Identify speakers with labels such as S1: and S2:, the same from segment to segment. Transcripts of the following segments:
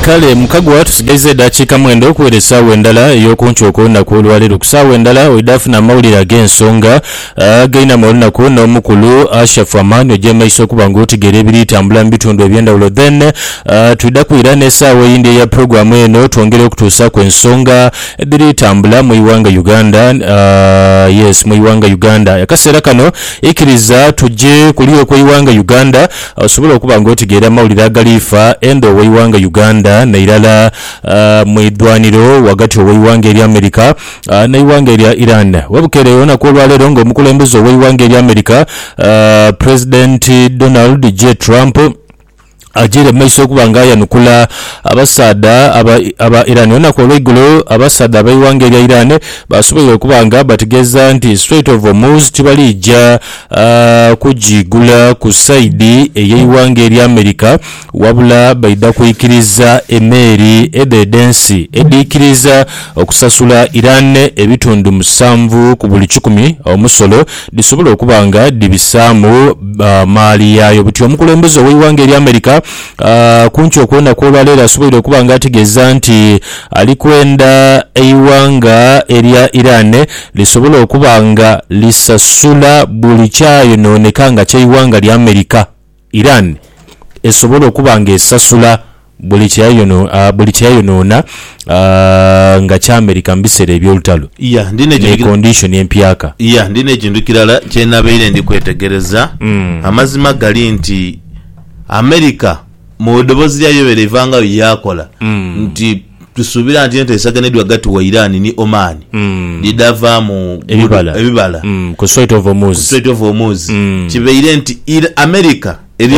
S1: kale mukagwa tusigaize dakiika mwenda okuwera essaawa endala ey'okunkyuka olunaku olwaleero ku ssaawa endala oidafuna amawulire ag'ensonga gainamu olunaku n'omukulu Ashraf Amani ojja maiso okuba ng'otegeera ebiriitambula mu bitundu eby'endawulo then tudakwira n'essaawa eyindi eya puroguramu eno twongere okutuusa ku ensonga eziriitambula mu iwanga Uganda mu iwanga Uganda akaseera kano ikkiriza tujje kuli okw'iwanga Uganda osobola okuba ng'otegeera amawulire agaliifa endo ow'iwanga Uganda neirala mu eddwaniro wagati ow'iwanga erya Amerika n'iwanga erya Iran wabukere olunaku olwaleero ng'omukulembeze ow'iwanga erya Amerika President Donald J. Trump ajire maiso okuba nga yanukula abasaada aba Iran olunaku olw'eggulu abasaada ab'iwanga erya Iran basobola okuba nga bategeeza nti Strait of Hormuz tibalijja kugigula ku saidi ey'iwanga erya Amerika wabula baida kuyikiriza emeeri edensi ediikiriza okusasula Iran ebitundu 7 ku buli 100 omusolo disobola okuba nga dibisaamu maali yayo buti omukulembeze ow'iwanga erya Amerika kuncho okuona kwolwaleero asobola okuba nga ategeeza nti alikwenda eiwanga erya Iran lisobola okuba nga lisasula buli kyayonooneka nga kyeiwanga lya Amerika. Iran esobola okuba nga esasula buli kyayonoona nga kya Amerika mu biseera eby'olutalo ne condition empyaka
S2: ndina ekintu kirala kyenabeire ndi kwetegereza amazima gali nti Amerika mu ddoboozi lyayo berevanga yakola nti tusuubira nti enteesaganywa hagati wa Iran ni Oman lidava mu ebibala
S1: ku Strait of Hormuz
S2: kibeire nti Amerika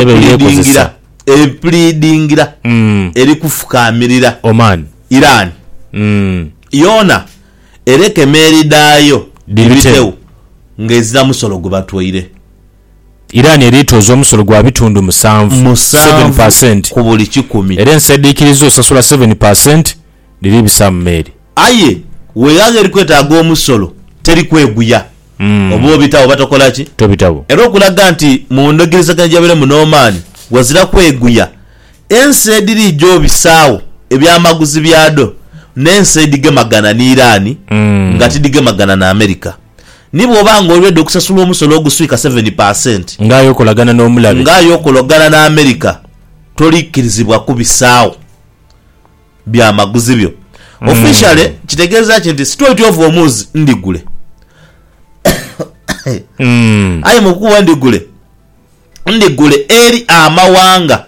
S2: eripleadingira eri kufukamirira
S1: Oman
S2: Iran yona ereke meeri daayo dibitewo ng'ezira musolo gwe batwaire.
S1: Iran eritoza omusolo gwa bitundu 7%
S2: ku buli 10
S1: era ensidiikiriza osasula 7% liri bisaamu meeri
S2: aye weyaga erikwetaaga omusolo teri kweguya oba obitawo batakola ki
S1: tobitawo
S2: era okulaga nti mu ndogerezaganya gyabere mu Oman wazira kweguya ensi dirijjo bisaawo ebyamaguzi byado n'ensi digemagana ni Iran nga tidigemagana na Amerika nibo obanga olwedde okusasula omusolo oguswika 7%
S1: ngayo okolagana n'omulabe
S2: ngayo okolagana na Amerika tolikkirizibwa ku bisaawo byamaguzi byo officially kitegeeza nti Strait of Hormuz ndigule aye mukuwa ndigule eri amawanga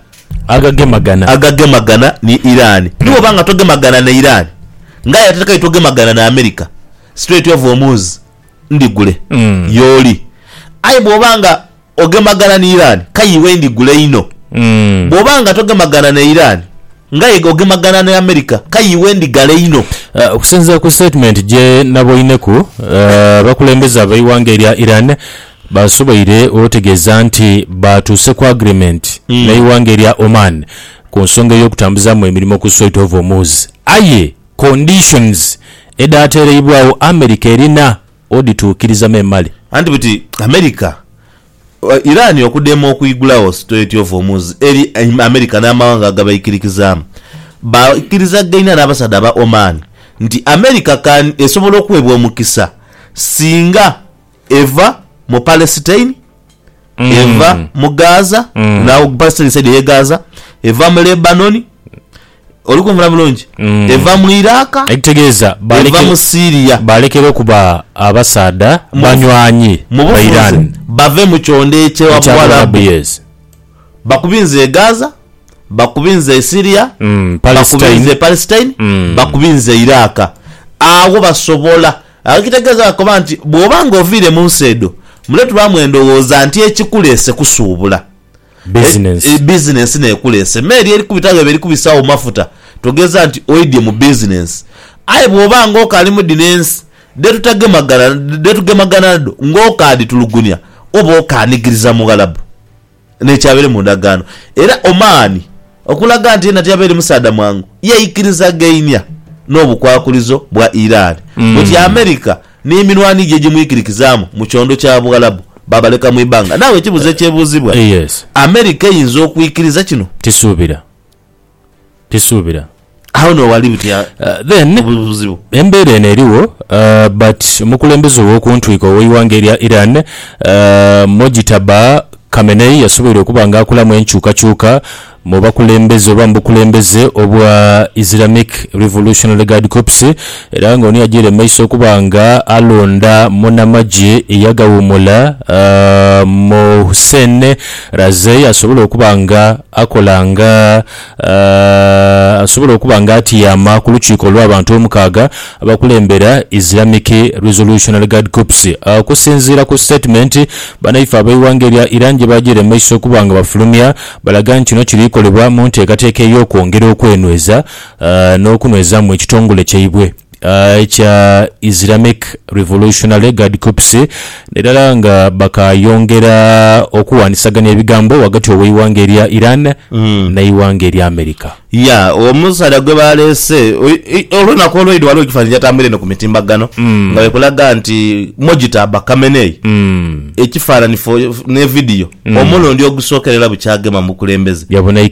S2: agagemagana ni Iran nibo obanga togemagana na Iran ngayo atakaye togemagana na Amerika Strait of Hormuz ndigule yoli aye bwobanga ogemagana ni Iran kayiwe ndigule ino bwobanga togemagana na Iran ngaye ogemagana na Amerika kayiwe ndigale ino
S1: okusenza ku statement je naboyineku bakulembeza abayiwanga erya Iran basoboire otegeeza nti batuuse ku agreement n'iwanga erya Oman ku nsonga y'okutambuzamu emirimu ku Strait of Hormuz aye conditions edaateereibwawo Amerika erina odituukiriza memmale
S2: anti buti Amerika Iran okuddemu okuyigulawo Strait of Hormuz eri Amerika n'amawanga agabayikirikizaamu bakkiriza gaina n'abasaada aba Oman nti Amerika esobola okuweebwa omukisa singa eva mu Palestine eva mu Gaza nawo Palestine side ye Gaza eva mu Lebanon olikumvula bulungi eva mu Iraq
S1: ekitegeeza
S2: eva mu Syria
S1: balekera okuba abasaada banywanyi ba Iran
S2: bave mu kyonde ekyewa Bwarabu bakubinze Gaza bakubinze Syria bakubinze Palestine bakubinze Iraq awo basobola akitegeeza akoba nti bwobanga ovire mu nsedo muletu bamwendowooza nti ekikulese kusuubula business nekulese meeri eri kubitaga eri kubisaawo mafuta togeza nti oidye mu business aye bwobanga okali mu dinensi detugemagana ng'okadi tulugunya oba okanigiriza mugalabu nekyabere mu ndagaano era Oman okulaga nti ena tyabere musaada mwangu yeyikiriza gainya n'obukwakulizo bwa Iran buti Amerika n'eminwani gye gimuyikirikizaamu mu kyondo kya Bugalabu babaleka mu ibanga nawe ekibuzo ekyebuuzibwa
S1: yes
S2: Amerika eyinza okuyikiriza kino
S1: tisuubira
S2: aho no wali butya
S1: then embeera eno eriwo but omukulembeze ow'okuntwika ow'eiwanga erya Iran Mojtaba Khamenei yasobola okuba nga akulamu enkyukakyuka mu bakulembeze oba mu bukulembeze obwa Islamic Revolutionary Guard Corps era ng'oni yagira emaiso okuba nga alonda munnamagye eyagawumula mu Hussein Razai asobola okuba nga akolanga asobola okuba nga atiyama ku lukiiko lw'abantu omukaaga abakulembera Islamic Revolutionary Guard Corps okusinziira ku statement banaifa ab'eiwanga erya Iran gye bagira emaiso okuba nga bafulumya balaga nti kino kiri kolebwa mu nteekateeka ey'okwongera okwenyweza n'okunyweza mu ekitongole kyaibwe ekya Islamic Revolutionary Guard Corps nedala nga bakayongera okuwanisaganya ebigambo wakati ow'eiwanga erya Iran n'eiwanga erya America.
S2: Omusala gwe baleese olunaku olw'eid waliwo ekifaananyi kyatambula eno ku mitimbagano nga bekulaga nti Mojtaba Khamenei ekifaananyi ne vidiyo omulundi ogusookerera bukyagema mu kulembeze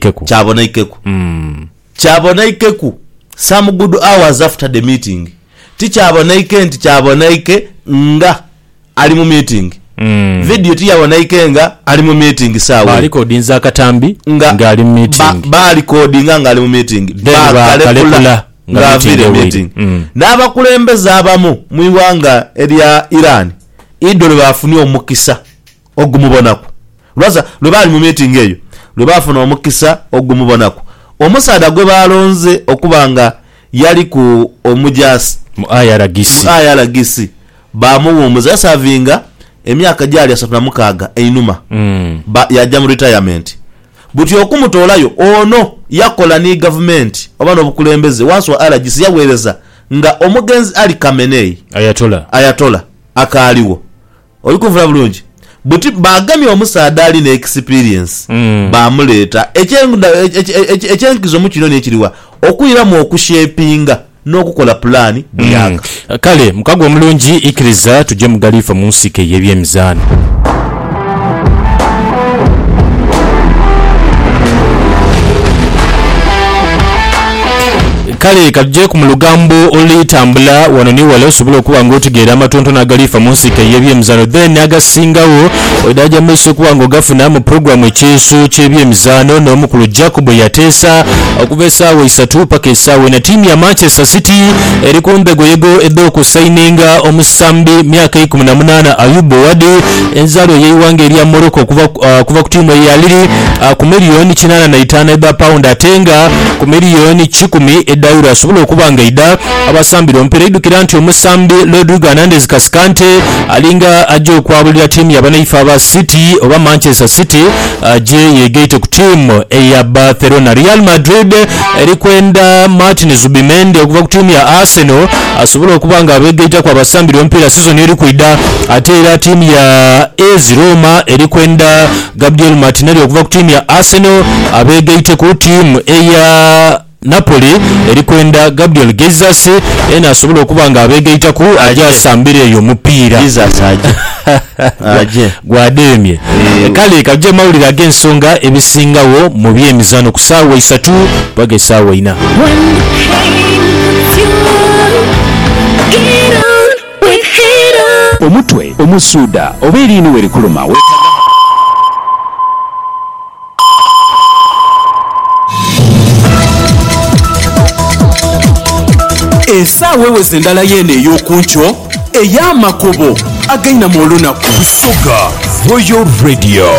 S2: kyabonaikeku some good hours after the meeting tikyabonaike nti kyabonaike nga ali mu meeting video tiyabonaike nga ali mu meeting sawa
S1: bali kodinza akatambi nga ali mu meeting
S2: bali kodinga nga ali mu meeting
S1: bakalekula
S2: nga avire meeting n'abakulembeze abamu mu iwanga erya Iran idole bafuni omukisa ogumubonako lwe bali mu meeting eyo lwe bafuna omukisa ogumubonako omusada gwe balonze okubanga yali ku omujasi
S1: mu IRGC
S2: bamuwumuza savinga emyaka gyali 36 einuma yajja mu retirement buti okumutoolayo ono yakola ni government oba n'obukulembeze wansi wa IRGC yaweereza nga omugenzi Ali Khamenei ayatola akaaliwo olikuvula bulungi buti bagamye omusaada ali ne experience bamuleeta ekyenkizo mu kino n'ekiriwa okuyira mu okushapinga n'okukola pulaani buyaka
S1: kale mukago omulungi ikiriza tujje mu galifa mu nsike y'ebyemizaano. kale kajje ku mulugambo olitambula wano ni wale osobola okuba nga otegeera amatontona agalifa mu nsika y'ebyemizaano then agasingawo odaja maiso okuba nga ogafuna mu programu ekyeso ky'ebyemizaano n'omukulu Jacob yateesa okuva essaawa 3 paka essaawa 4 ttiimu ya Manchester City eri ku mbegoyego edda okusaininga omusambi myaka 18 Ayubu Wade enzaalo y'eiwanga erya Morocco kuva ku ttiimu eyaliri ku miliyoni 85 eba pound atenga ku miliyoni 10 edawura asobola okuba nga ida abasambira omupiira idukira nti omusambi Rodrigo Hernandez Cascante alinga ajja okwabulira ttiimu y'abanaifa aba City oba Manchester City je yegeite ku ttiimu eya Barcelona. Real Madrid eri kwenda Martin Zubimendi okuva ku ttiimu ya Arsenal asobola okuba nga abegeita kwa basambira omupiira season eri kwida ate era ttiimu ya AS Roma eri kwenda Gabriel Martinelli okuva ku ttiimu ya Arsenal abegeite ku ttiimu eya Napoli eri kwenda Gabriel Jesus ena asobola okuba nga abegeita ku aja asambira eyo mupiira
S2: Jesus aje
S1: gwademye kale kajje mawulira ag'ensonga ebisingawo mu byemizaano ku ssaawa 3 paka essaawa 4.
S3: omutwe omusuuda oba eriinu werikuluma essaawa eweze endala yeeno ey'okunkyo ey'amakubo agayina mu olunaku Soga Royal Radio